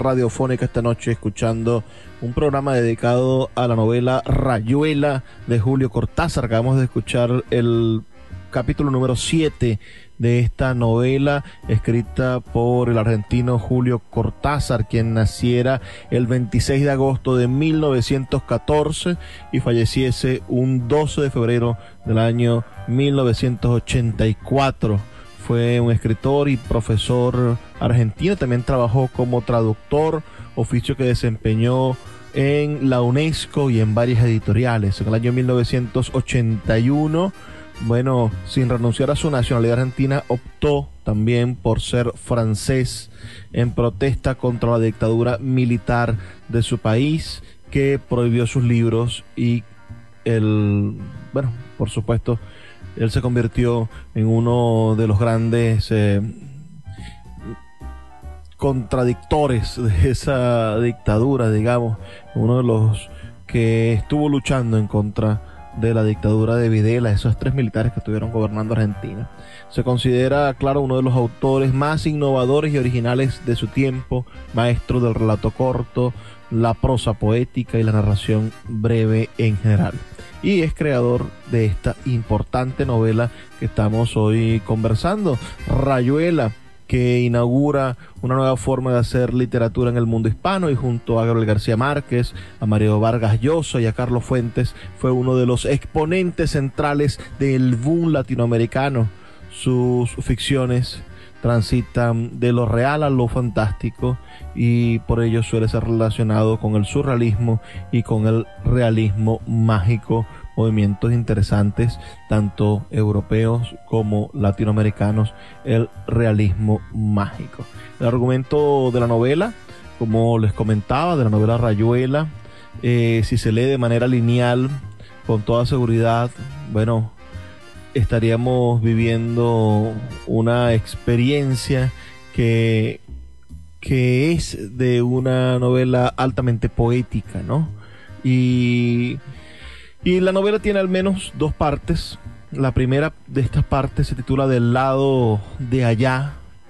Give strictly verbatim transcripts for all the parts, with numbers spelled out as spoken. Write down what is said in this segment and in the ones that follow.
radiofónica esta noche, escuchando un programa dedicado a la novela Rayuela de Julio Cortázar. Acabamos de escuchar el capítulo número siete de esta novela, escrita por el argentino Julio Cortázar, quien naciera el veintiséis de agosto de mil novecientos catorce y falleciese un doce de febrero del año mil novecientos ochenta y cuatro. Fue un escritor y profesor argentino, también trabajó como traductor, oficio que desempeñó en la UNESCO y en varias editoriales. En el año mil novecientos ochenta y uno, bueno, sin renunciar a su nacionalidad argentina, optó también por ser francés en protesta contra la dictadura militar de su país, que prohibió sus libros y el, bueno, por supuesto, él se convirtió en uno de los grandes eh, contradictores de esa dictadura, digamos, uno de los que estuvo luchando en contra de la dictadura de Videla, esos tres militares que estuvieron gobernando Argentina. Se considera, claro, uno de los autores más innovadores y originales de su tiempo, maestro del relato corto, la prosa poética y la narración breve en general. Y es creador de esta importante novela que estamos hoy conversando, Rayuela, que inaugura una nueva forma de hacer literatura en el mundo hispano, y junto a Gabriel García Márquez, a Mario Vargas Llosa y a Carlos Fuentes fue uno de los exponentes centrales del boom latinoamericano. Sus ficciones transitan de lo real a lo fantástico y por ello suele ser relacionado con el surrealismo y con el realismo mágico, movimientos interesantes tanto europeos como latinoamericanos, el realismo mágico. El argumento de la novela, como les comentaba, de la novela Rayuela, eh, si se lee de manera lineal, con toda seguridad, bueno, estaríamos viviendo una experiencia que, que es de una novela altamente poética, ¿no? Y, y la novela tiene al menos dos partes. La primera de estas partes se titula Del lado de allá,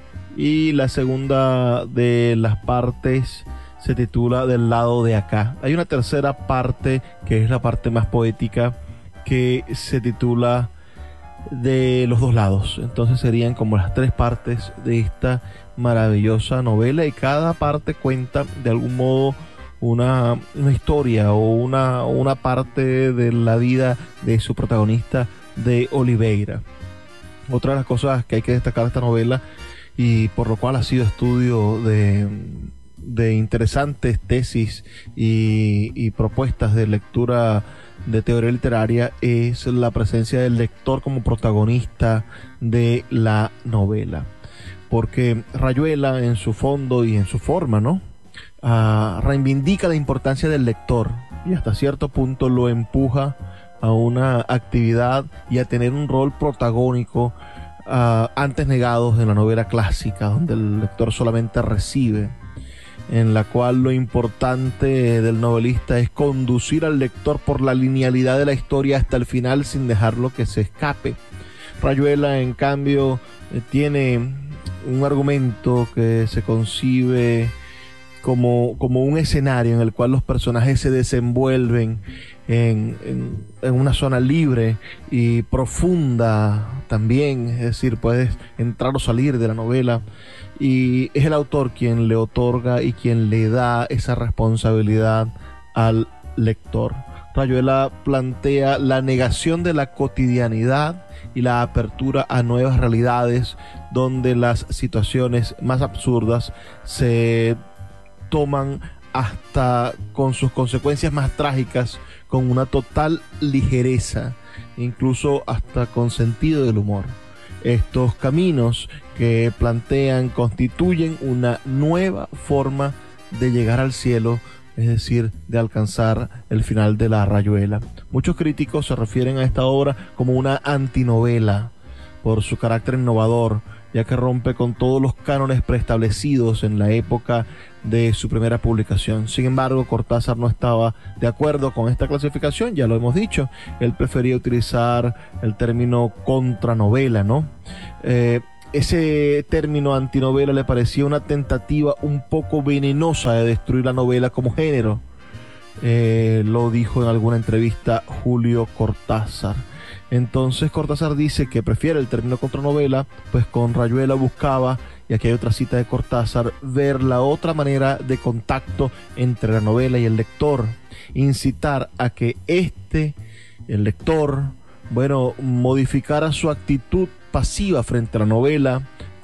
y la segunda de las partes se titula Del lado de acá. Hay una tercera parte que es la parte más poética, que se titula De los dos lados. Entonces serían como las tres partes de esta maravillosa novela, y cada parte cuenta de algún modo una, una historia o una, una parte de la vida de su protagonista, de Oliveira. Otra de las cosas que hay que destacar de esta novela, y por lo cual ha sido estudio de, de interesantes tesis y, y propuestas de lectura de teoría literaria, es la presencia del lector como protagonista de la novela, porque Rayuela, en su fondo y en su forma, ¿no? Uh, reivindica la importancia del lector y hasta cierto punto lo empuja a una actividad y a tener un rol protagónico uh, antes negados en la novela clásica, donde el lector solamente recibe, en la cual lo importante del novelista es conducir al lector por la linealidad de la historia hasta el final sin dejarlo que se escape. Rayuela, en cambio, eh, tiene un argumento que se concibe como, como un escenario en el cual los personajes se desenvuelven en, en, en una zona libre y profunda también, es decir, puedes entrar o salir de la novela, y es el autor quien le otorga y quien le da esa responsabilidad al lector. Rayuela plantea la negación de la cotidianidad y la apertura a nuevas realidades, donde las situaciones más absurdas se toman hasta con sus consecuencias más trágicas con una total ligereza, incluso hasta con sentido del humor. Estos caminos que plantean constituyen una nueva forma de llegar al cielo, es decir, de alcanzar el final de la Rayuela. Muchos críticos se refieren a esta obra como una antinovela por su carácter innovador, ya que rompe con todos los cánones preestablecidos en la época de su primera publicación. Sin embargo, Cortázar no estaba de acuerdo con esta clasificación, ya lo hemos dicho. Él prefería utilizar el término contranovela, ¿no? Eh, ese término antinovela le parecía una tentativa un poco venenosa de destruir la novela como género. Eh, lo dijo en alguna entrevista Julio Cortázar. Entonces Cortázar dice que prefiere el término contranovela, pues con Rayuela buscaba, y aquí hay otra cita de Cortázar, ver la otra manera de contacto entre la novela y el lector, incitar a que este, el lector, bueno, modificara su actitud pasiva frente a la novela,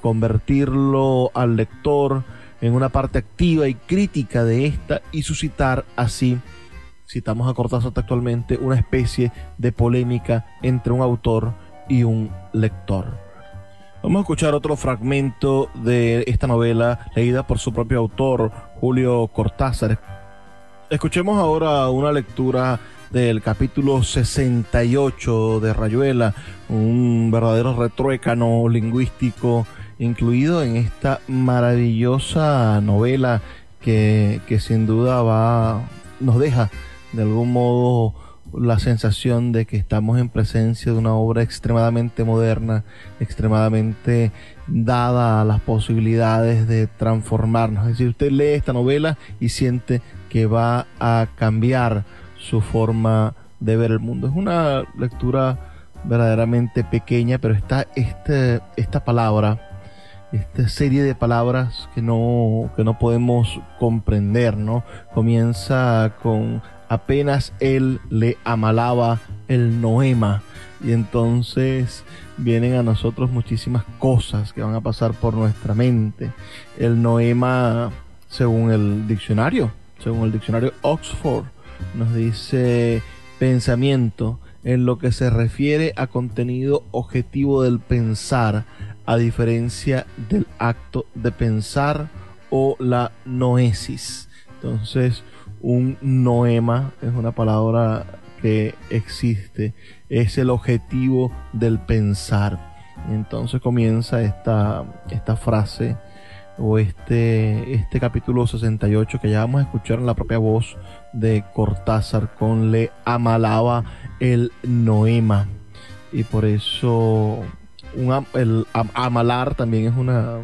convertirlo al lector en una parte activa y crítica de esta y suscitar así, citamos a Cortázar textualmente, una especie de polémica entre un autor y un lector. Vamos a escuchar otro fragmento de esta novela leída por su propio autor, Julio Cortázar. Escuchemos ahora una lectura del capítulo sesenta y ocho de Rayuela, un verdadero retruécano lingüístico incluido en esta maravillosa novela que, que sin duda va, nos deja de algún modo la sensación de que estamos en presencia de una obra extremadamente moderna, extremadamente dada a las posibilidades de transformarnos. Es decir, usted lee esta novela y siente que va a cambiar su forma de ver el mundo. Es una lectura verdaderamente pequeña, pero está este, esta palabra, esta serie de palabras que no, que no podemos comprender, ¿no? Comienza con apenas él le amalaba el noema, y entonces vienen a nosotros muchísimas cosas que van a pasar por nuestra mente. El noema, según el diccionario, según el diccionario Oxford, nos dice pensamiento en lo que se refiere a contenido objetivo del pensar, a diferencia del acto de pensar o la noesis. Entonces, un noema es una palabra que existe, es el objetivo del pensar. Y entonces comienza esta, esta frase o este, este capítulo sesenta y ocho que ya vamos a escuchar en la propia voz de Cortázar con le amalaba el noema. Y por eso un, el am, amalar también es una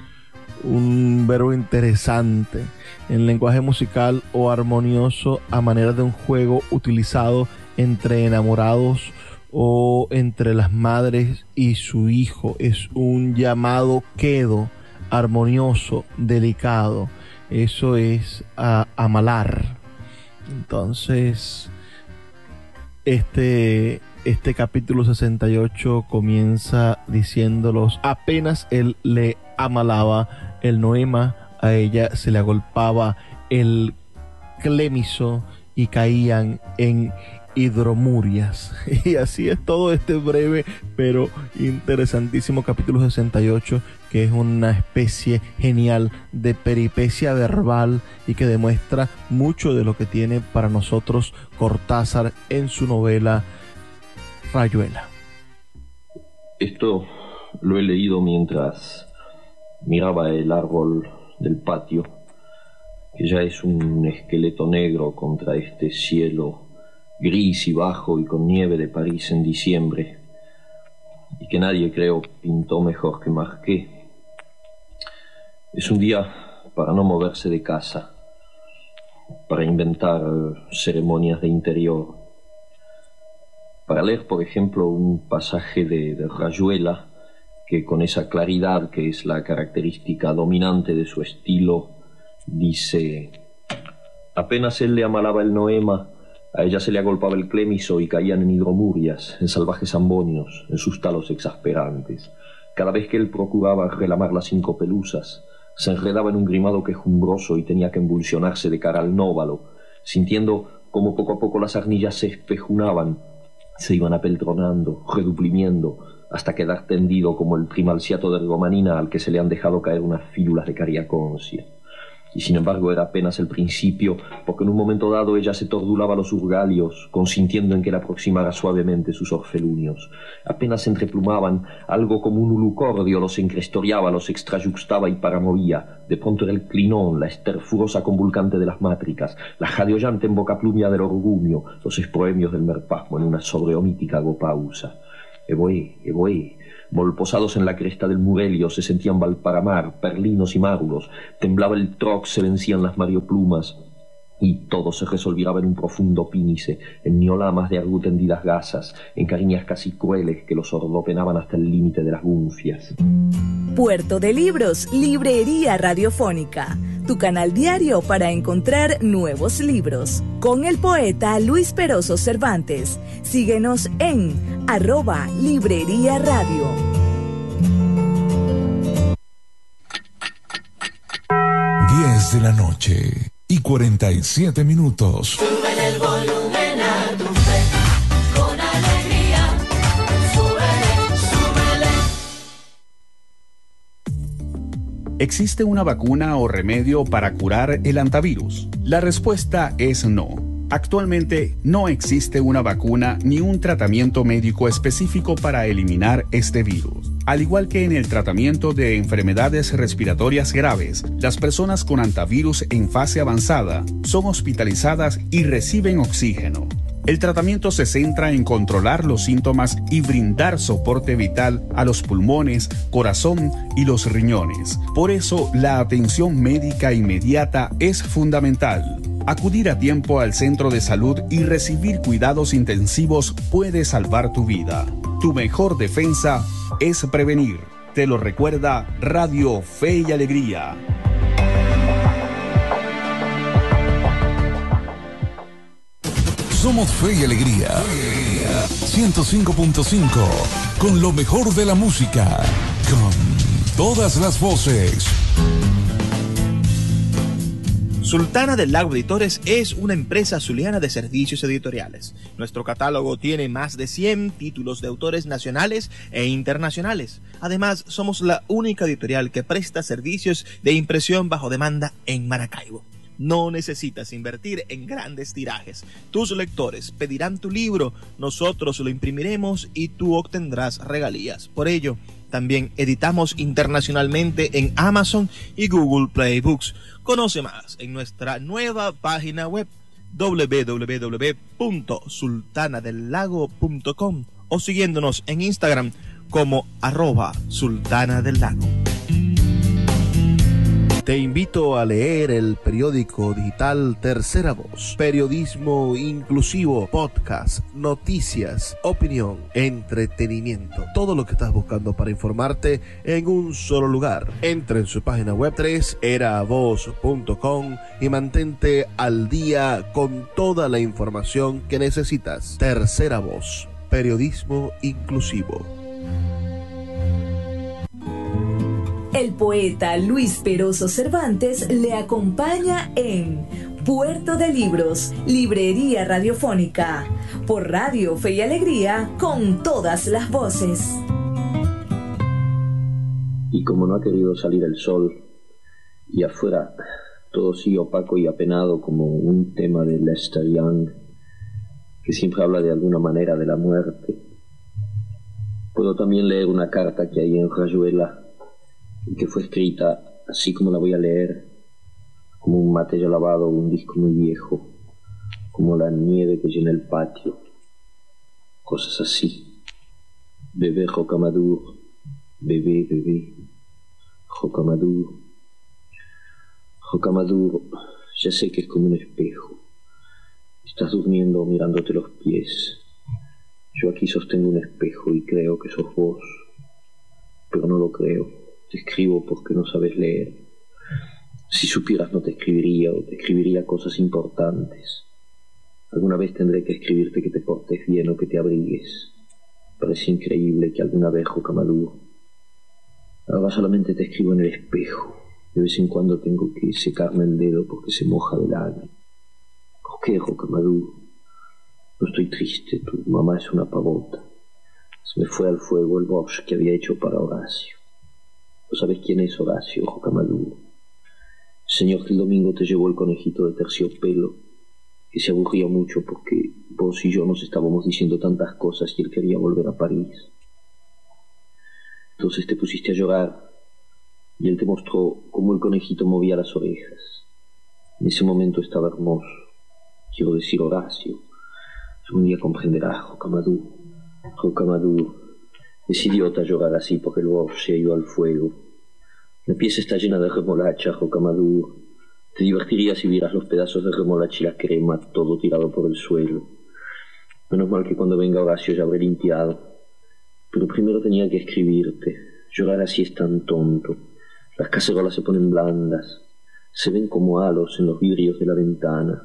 un verbo interesante en lenguaje musical o armonioso a manera de un juego utilizado entre enamorados o entre las madres y su hijo. Es un llamado quedo armonioso, delicado. Eso es a, amalar. Entonces este este capítulo sesenta y ocho comienza diciéndolos: apenas él le amalaba el noema, a ella se le agolpaba el clémiso y caían en hidromurias. Y así es todo este breve pero interesantísimo capítulo sesenta y ocho, que es una especie genial de peripecia verbal y que demuestra mucho de lo que tiene para nosotros Cortázar en su novela Rayuela. Esto lo he leído mientras miraba el árbol del patio, que ya es un esqueleto negro contra este cielo gris y bajo y con nieve de París en diciembre, y que nadie, creo, pintó mejor que Marquet. Es un día para no moverse de casa, para inventar ceremonias de interior, para leer, por ejemplo, un pasaje de, de Rayuela, que con esa claridad que es la característica dominante de su estilo, dice: apenas él le amalaba el noema, a ella se le agolpaba el clémiso y caían en hidromurias, en salvajes ambonios, en sus talos exasperantes. Cada vez que él procuraba relamar las cinco pelusas, se enredaba en un grimado quejumbroso y tenía que embulsionarse de cara al nóvalo, sintiendo como poco a poco las arnillas se espejunaban, se iban apeltronando, reduprimiendo, hasta quedar tendido como el primalciato de ergomanina al que se le han dejado caer unas fílulas de cariaconcia. Y sin embargo era apenas el principio, porque en un momento dado ella se tordulaba los urgalios, consintiendo en que le aproximara suavemente sus orfelunios. Apenas se entreplumaban, algo como un ulucordio los encrestoriaba, los extrayuxtaba y paramovía. De pronto era el clinón, la esterfurosa convulcante de las mátricas, la jadeollante embocaplumia del orgullo, los esproemios del merpasmo en una sobreomítica gopausa. Evoé, evoé, Volposados en la cresta del Mugello se sentían Valparamar, Perlinos y Márgulos, temblaba el troc, se vencían las marioplumas, y todo se resolviaba en un profundo pínice, en niolamas de argu tendidas gasas, en cariñas casi crueles que los ordopenaban hasta el límite de las gunfias. Puerto de Libros, Librería Radiofónica, tu canal diario para encontrar nuevos libros. Con el poeta Luis Peroso Cervantes. Síguenos en arroba Librería Radio. diez de la noche y cuarenta y siete minutos. Súbele el volumen a tu fe, con alegría. Súbele, súbele. ¿Existe una vacuna o remedio para curar el hantavirus? La respuesta es no. Actualmente no existe una vacuna ni un tratamiento médico específico para eliminar este virus. Al igual que en el tratamiento de enfermedades respiratorias graves, las personas con hantavirus en fase avanzada son hospitalizadas y reciben oxígeno. El tratamiento se centra en controlar los síntomas y brindar soporte vital a los pulmones, corazón y los riñones. Por eso, la atención médica inmediata es fundamental. Acudir a tiempo al centro de salud y recibir cuidados intensivos puede salvar tu vida. Tu mejor defensa es prevenir. Te lo recuerda Radio Fe y Alegría. Somos Fe y Alegría. ciento cinco punto cinco. Con lo mejor de la música. Con todas las voces. Sultana del Lago Editores es una empresa zuliana de servicios editoriales. Nuestro catálogo tiene más de cien títulos de autores nacionales e internacionales. Además, somos la única editorial que presta servicios de impresión bajo demanda en Maracaibo. No necesitas invertir en grandes tirajes. Tus lectores pedirán tu libro, nosotros lo imprimiremos y tú obtendrás regalías. Por ello, también editamos internacionalmente en Amazon y Google Play Books. Conoce más en nuestra nueva página web doble u doble u doble u punto sultana del lago punto com o siguiéndonos en Instagram como arroba sultana del lago. Te invito a leer el periódico digital Tercera Voz. Periodismo inclusivo, podcast, noticias, opinión, entretenimiento. Todo lo que estás buscando para informarte en un solo lugar. Entra en su página web tres era voz punto com y mantente al día con toda la información que necesitas. Tercera Voz. Periodismo inclusivo. El poeta Luis Peroso Cervantes le acompaña en Puerto de Libros, Librería Radiofónica, por Radio Fe y Alegría, con todas las voces. Y como no ha querido salir el sol, y afuera todo sigue opaco y apenado como un tema de Lester Young, que siempre habla de alguna manera de la muerte, puedo también leer una carta que hay en Rayuela, que fue escrita así como la voy a leer, como un mate ya lavado, un disco muy viejo, como la nieve que llena el patio, cosas así. Bebé Rocamadour, bebé, bebé, Rocamadour. Rocamadour, ya sé que es como un espejo. Estás durmiendo mirándote los pies. Yo aquí sostengo un espejo y creo que sos vos, pero no lo creo. Te escribo porque no sabes leer. Si supieras no te escribiría, o te escribiría cosas importantes. Alguna vez tendré que escribirte que te portes bien o que te abrigues. Parece increíble que alguna vez, Rocamadour. Ahora solamente te escribo en el espejo. De vez en cuando tengo que secarme el dedo porque se moja de lágrimas. ¿Por qué, Rocamadour? No estoy triste, tu mamá es una pavota. Se me fue al fuego el bosque que había hecho para Horacio. ¿No sabes quién es Horacio, Rocamadour? Señor, que el domingo te llevó el conejito de terciopelo, que se aburría mucho porque vos y yo nos estábamos diciendo tantas cosas y él quería volver a París. Entonces te pusiste a llorar y él te mostró cómo el conejito movía las orejas. En ese momento estaba hermoso. Quiero decir Horacio. Un día comprenderás, Rocamadour. Rocamadour. Es idiota llorar así porque el Borges se ha ido al fuego. La pieza está llena de remolacha, Rocamadour. Te divertirías si vieras los pedazos de remolacha y la crema, todo tirado por el suelo. Menos mal que cuando venga Horacio ya habré limpiado. Pero primero tenía que escribirte. Llorar así es tan tonto. Las cacerolas se ponen blandas. Se ven como halos en los vidrios de la ventana.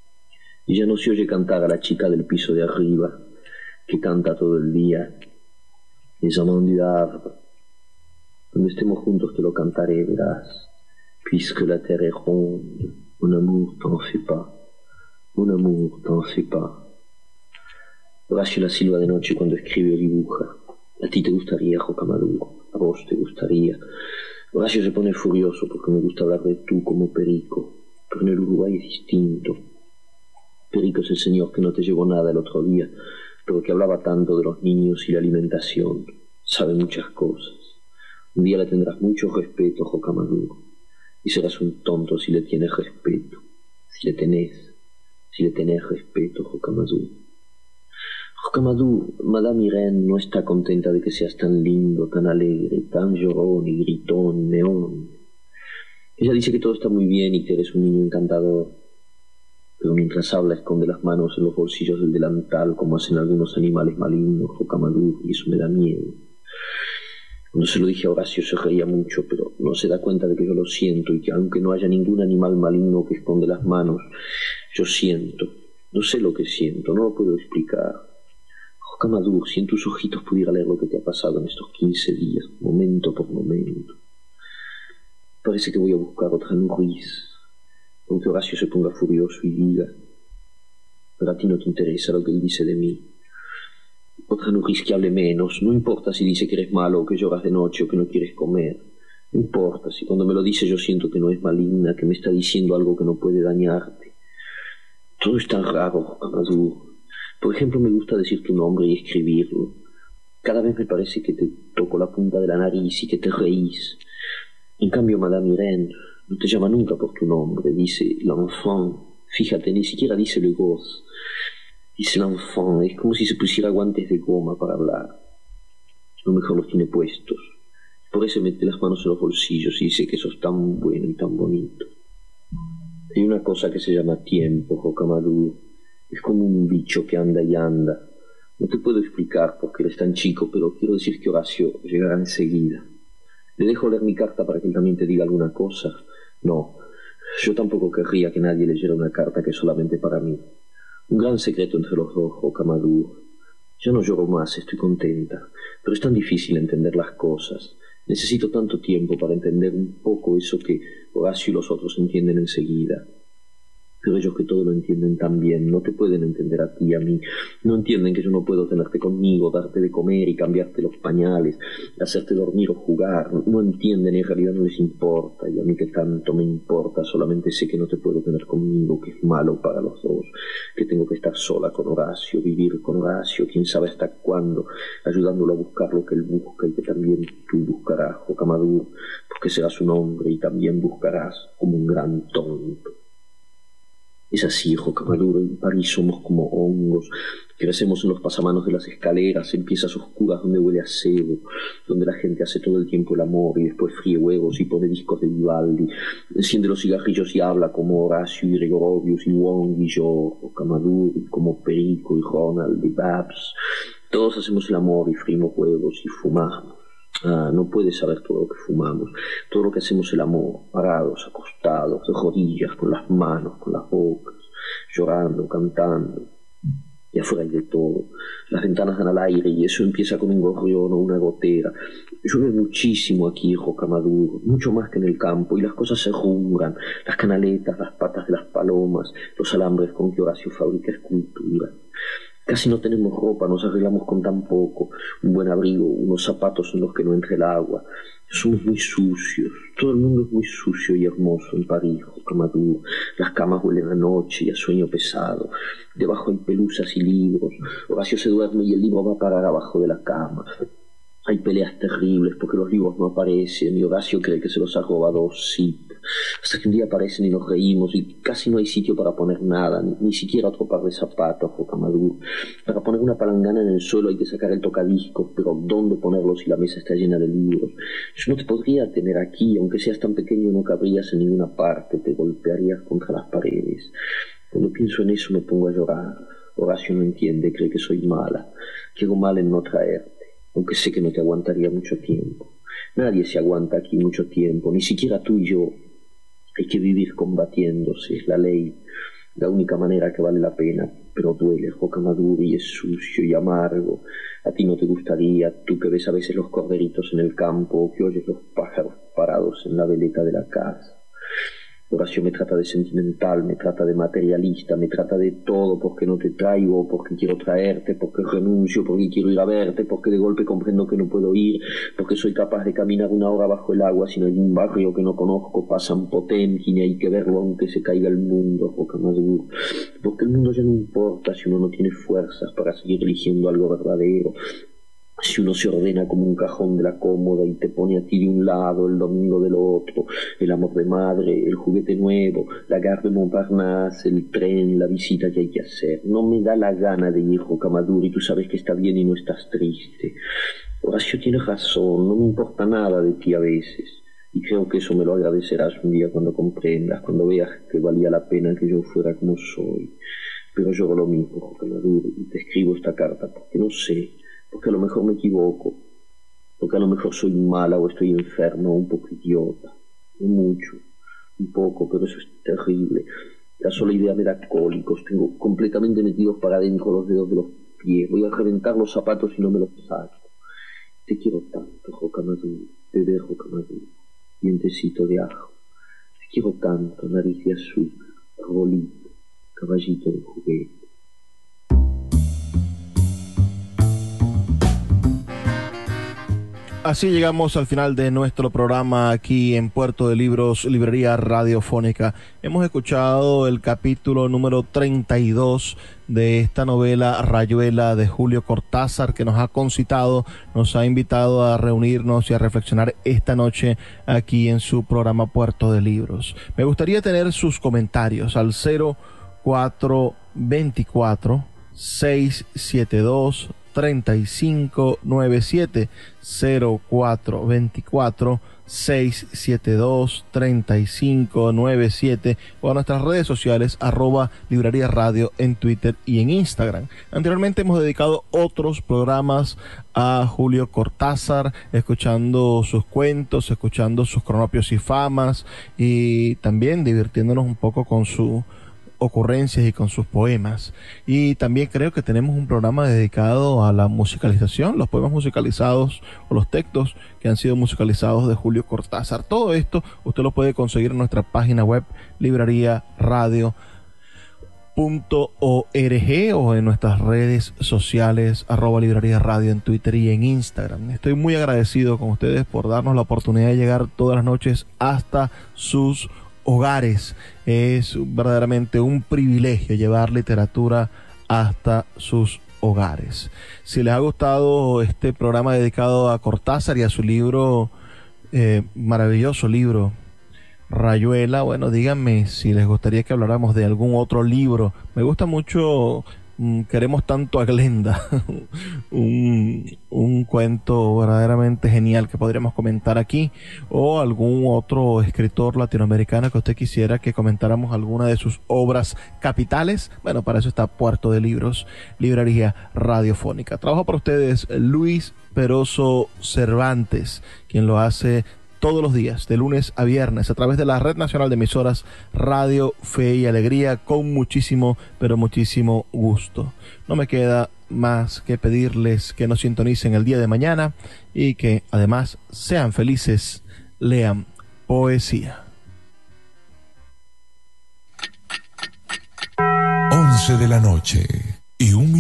Y ya no se oye cantar a la chica del piso de arriba, que canta todo el día. Les amants du Havre. Cuando estemos juntos te lo cantaré, verás. Puisque la terre est ronde, mon amour t'en fais pas. Mon amour t'en fais pas. Horacio la silba de noche cuando escribe o dibuja. A ti te gustaría, Rocamadour. A vos te gustaría. Horacio se pone furioso porque me gusta hablar de tú como Perico. Pero en el Uruguay es distinto. Perico es el señor que no te llevó nada el otro día, pero que hablaba tanto de los niños y la alimentación. Sabe muchas cosas. Un día le tendrás mucho respeto, Rocamadour, y serás un tonto si le tienes respeto. Si le tenés, si le tenés respeto, Rocamadour. Rocamadour, Madame Irene no está contenta de que seas tan lindo, tan alegre, tan llorón y gritón, neón. Ella dice que todo está muy bien y que eres un niño encantador. Pero mientras habla esconde las manos en los bolsillos del delantal como hacen algunos animales malignos, Rocamadour, y eso me da miedo. Cuando se lo dije a Horacio se reía mucho, pero no se da cuenta de que yo lo siento y que aunque no haya ningún animal maligno que esconde las manos, yo siento. No sé lo que siento, no lo puedo explicar. Rocamadour, si en tus ojitos pudiera leer lo que te ha pasado en estos quince días, momento por momento. Parece que voy a buscar otra nourrice, aunque Horacio se ponga furioso y diga: pero a ti no te interesa lo que él dice de mí. Otra nourrice que hable menos. No importa si dice que eres malo o que lloras de noche o que no quieres comer. No importa si cuando me lo dice yo siento que no es maligna, que me está diciendo algo que no puede dañarte. Todo es tan raro, Rocamadour. Por ejemplo, me gusta decir tu nombre y escribirlo. Cada vez me parece que te toco la punta de la nariz y que te reís. En cambio, Madame Irene no te llama nunca por tu nombre. Dice l'enfant. Fíjate, ni siquiera dice le gosse. Dice l'enfant. Es como si se pusiera guantes de goma para hablar. A lo mejor los tiene puestos. Por eso mete las manos en los bolsillos y dice que sos tan bueno y tan bonito. Hay una cosa que se llama tiempo, Rocamadour. Es como un bicho que anda y anda. No te puedo explicar porque eres tan chico, pero quiero decir que Horacio llegará enseguida. ¿Le dejo leer mi carta para que él también te diga alguna cosa? No, yo tampoco querría que nadie leyera una carta que es solamente para mí. Un gran secreto entre los dos, Rocamadour. Ya no lloro más, estoy contenta, pero es tan difícil entender las cosas. Necesito tanto tiempo para entender un poco eso que Horacio y los otros entienden enseguida. Pero ellos que todo lo entienden tan bien, no te pueden entender a ti y a mí. No entienden que yo no puedo tenerte conmigo, darte de comer y cambiarte los pañales, hacerte dormir o jugar. No entienden, en realidad no les importa. Y a mí que tanto me importa, solamente sé que no te puedo tener conmigo, que es malo para los dos, que tengo que estar sola con Horacio, vivir con Horacio, quién sabe hasta cuándo, ayudándolo a buscar lo que él busca y que también tú buscarás, Rocamadour, porque serás un hombre y también buscarás como un gran tonto. Es así, Rocamadour, en París somos como hongos, crecemos en los pasamanos de las escaleras, en piezas oscuras donde huele a cebo, donde la gente hace todo el tiempo el amor y después fríe huevos y pone discos de Vivaldi, enciende los cigarrillos y habla como Horacio y Gregorovius y Wong y yo, Rocamadour, y como Perico y Ronald y Babs. Todos hacemos el amor y frimos huevos y fumamos. Ah, no puedes saber todo lo que fumamos, todo lo que hacemos el amor, parados, acostados, de rodillas, con las manos, con las bocas, llorando, cantando. Y afuera hay de todo. Las ventanas dan al aire y eso empieza con un gorrión o una gotera. Llueve muchísimo aquí, Rocamadour, mucho más que en el campo, y las cosas se rumbran, las canaletas, las patas de las palomas, los alambres con que Horacio fabrica escultura. Casi no tenemos ropa, nos arreglamos con tan poco, un buen abrigo, unos zapatos en los que no entre el agua. Somos muy sucios, todo el mundo es muy sucio y hermoso en París, Rocamadour. Las camas huelen a noche y a sueño pesado, debajo hay pelusas y libros. Horacio se duerme y el libro va a parar abajo de la cama. Hay peleas terribles porque los libros no aparecen y Horacio cree que se los ha robado Zip. Hasta que un día aparecen y nos reímos y casi no hay sitio para poner nada, ni, ni siquiera otro par de zapatos, Rocamadour. Para poner una palangana en el suelo hay que sacar el tocadiscos, pero ¿dónde ponerlo si la mesa está llena de libros? Yo no te podría tener aquí, aunque seas tan pequeño no cabrías en ninguna parte, te golpearías contra las paredes. Cuando pienso en eso me pongo a llorar. Horacio no entiende, cree que soy mala, que hago mal en no traerte, aunque sé que no te aguantaría mucho tiempo. Nadie se aguanta aquí mucho tiempo, ni siquiera tú y yo. Hay que vivir combatiéndose, es la ley, la única manera que vale la pena, pero duele, Rocamadour, y es sucio y amargo. A ti no te gustaría, tú que ves a veces los corderitos en el campo, o que oyes los pájaros parados en la veleta de la casa. Horacio me trata de sentimental, me trata de materialista, me trata de todo porque no te traigo, porque quiero traerte, porque renuncio, porque quiero ir a verte, porque de golpe comprendo que no puedo ir, porque soy capaz de caminar una hora bajo el agua sin algún barrio que no conozco, pasan Potemkin y hay que verlo aunque se caiga el mundo, Rocamadour, porque el mundo ya no importa si uno no tiene fuerzas para seguir eligiendo algo verdadero. Si uno se ordena como un cajón de la cómoda y te pone a ti de un lado, el domingo del otro, el amor de madre, el juguete nuevo, la gare de Montparnasse, el tren, la visita que hay que hacer. No me da la gana de ir, Rocamadour, y tú sabes que está bien y no estás triste. Horacio tiene razón, no me importa nada de ti a veces. Y creo que eso me lo agradecerás un día cuando comprendas, cuando veas que valía la pena que yo fuera como soy. Pero yo hago lo mismo, Rocamadour, y te escribo esta carta porque no sé, porque a lo mejor me equivoco, porque a lo mejor soy mala o estoy enferma o un poco idiota, no mucho, un poco, pero eso es terrible. La sola idea me da cólicos, tengo completamente metidos para adentro los dedos de los pies, voy a reventar los zapatos y no me los saco. Te quiero tanto, Rocamadour, bebé Rocamadour, dientecito de ajo, te quiero tanto, nariz de azúcar, arbolito, caballito de juguete. Así llegamos al final de nuestro programa aquí en Puerto de Libros, Librería Radiofónica. Hemos escuchado el capítulo número treinta y dos de esta novela Rayuela de Julio Cortázar, que nos ha concitado, nos ha invitado a reunirnos y a reflexionar esta noche aquí en su programa Puerto de Libros. Me gustaría tener sus comentarios al cero cuatro veinticuatro, seiscientos setenta y dos, treinta y cinco noventa y siete, cero cuatro veinticuatro, seiscientos setenta y dos, treinta y cinco noventa y siete, o a nuestras redes sociales arroba Librería Radio en Twitter y en Instagram. Anteriormente hemos dedicado otros programas a Julio Cortázar, escuchando sus cuentos, escuchando sus cronopios y famas, y también divirtiéndonos un poco con su ocurrencias y con sus poemas. Y también creo que tenemos un programa dedicado a la musicalización, los poemas musicalizados o los textos que han sido musicalizados de Julio Cortázar. Todo esto usted lo puede conseguir en nuestra página web librería radio punto org o en nuestras redes sociales arroba librería radio en Twitter y en Instagram. Estoy muy agradecido con ustedes por darnos la oportunidad de llegar todas las noches hasta sus hogares. Es verdaderamente un privilegio llevar literatura hasta sus hogares. Si les ha gustado este programa dedicado a Cortázar y a su libro, eh, maravilloso libro Rayuela, bueno, díganme si les gustaría que habláramos de algún otro libro. Me gusta mucho mm, Queremos tanto a Glenda, un, un cuento verdaderamente genial que podríamos comentar aquí, o algún otro escritor latinoamericano que usted quisiera que comentáramos alguna de sus obras capitales. Bueno, para eso está Puerto de Libros, Librería Radiofónica. Trabaja para ustedes Luis Peroso Cervantes, quien lo hace todos los días, de lunes a viernes, a través de la Red Nacional de Emisoras Radio Fe y Alegría, con muchísimo, pero muchísimo gusto. No me queda más que pedirles que nos sintonicen el día de mañana y que además sean felices, lean poesía. once de la noche y un